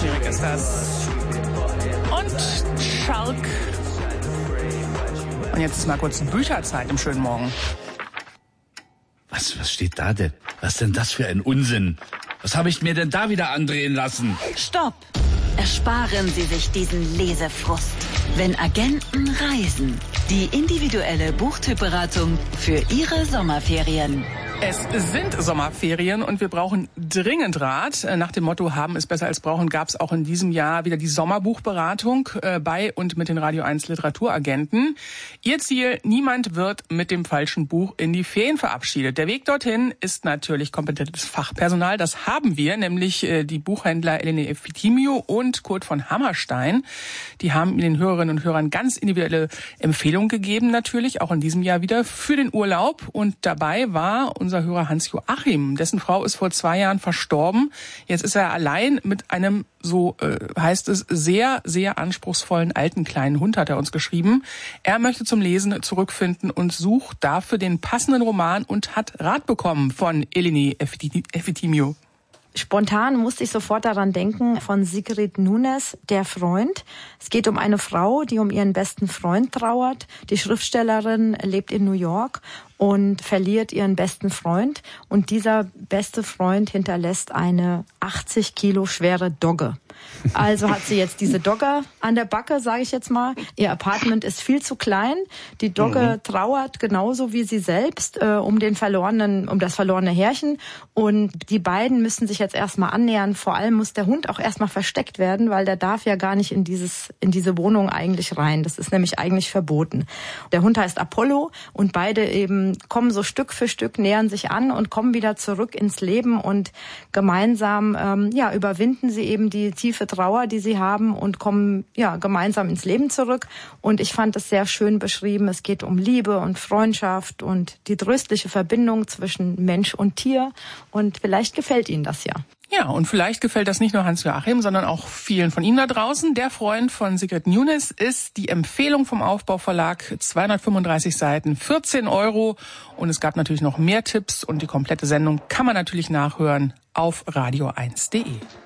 Esoterik ist das. Und Schalk. Und jetzt ist mal kurz Bücherzeit im schönen Morgen. Was steht da denn? Was ist denn das für ein Unsinn? Was habe ich mir denn da wieder andrehen lassen? Stopp! Ersparen Sie sich diesen Lesefrust. Wenn Agenten reisen. Die individuelle Buchtypberatung für Ihre Sommerferien. Es sind Sommerferien und wir brauchen dringend Rat. Nach dem Motto haben ist besser als brauchen gab es auch in diesem Jahr wieder die Sommerbuchberatung bei und mit den Radio 1 Literaturagenten. Ihr Ziel, niemand wird mit dem falschen Buch in die Ferien verabschiedet. Der Weg dorthin ist natürlich kompetentes Fachpersonal. Das haben wir, nämlich die Buchhändler Eleni Efthymiou und Kurt von Hammerstein. Die haben den Hörerinnen und Hörern ganz individuelle Empfehlungen gegeben, natürlich auch in diesem Jahr wieder für den Urlaub. Und dabei war unser Hörer Hans-Joachim, dessen Frau ist vor 2 Jahren verstorben. Jetzt ist er allein mit einem, so heißt es, sehr, sehr anspruchsvollen alten kleinen Hund, hat er uns geschrieben. Er möchte zum Lesen zurückfinden und sucht dafür den passenden Roman und hat Rat bekommen von Eleni Efthymiou. Spontan musste ich sofort daran denken, von Sigrid Nunes, Der Freund. Es geht um eine Frau, die um ihren besten Freund trauert. Die Schriftstellerin lebt in New York und verliert ihren besten Freund. Und dieser beste Freund hinterlässt eine 80 Kilo schwere Dogge. Also hat sie jetzt diese Dogge an der Backe, sage ich jetzt mal. Ihr Apartment ist viel zu klein. Die Dogge trauert genauso wie sie selbst um das verlorene Härchen. Und die beiden müssen sich jetzt erstmal annähern. Vor allem muss der Hund auch erstmal versteckt werden, weil der darf ja gar nicht in diese Wohnung eigentlich rein. Das ist nämlich eigentlich verboten. Der Hund heißt Apollo und beide eben kommen so Stück für Stück, nähern sich an und kommen wieder zurück ins Leben und gemeinsam überwinden sie eben die tiefe Trauer, die sie haben und kommen gemeinsam ins Leben zurück. Und ich fand es sehr schön beschrieben. Es geht um Liebe und Freundschaft und die tröstliche Verbindung zwischen Mensch und Tier. Und vielleicht gefällt Ihnen das ja. Ja, und vielleicht gefällt das nicht nur Hans-Joachim, sondern auch vielen von Ihnen da draußen. Der Freund von Sigrid Nunes ist die Empfehlung vom Aufbauverlag, 235 Seiten, 14 €. Und es gab natürlich noch mehr Tipps und die komplette Sendung kann man natürlich nachhören auf radio1.de.